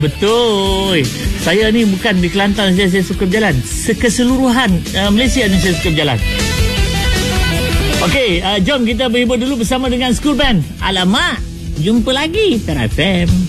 Betul. Saya ni bukan di Kelantan saja saya suka berjalan. Keseluruhan Malaysia ni saya suka berjalan. Okey, jom kita berhibur dulu bersama dengan School Band. Alamak, jumpa lagi Tera FM.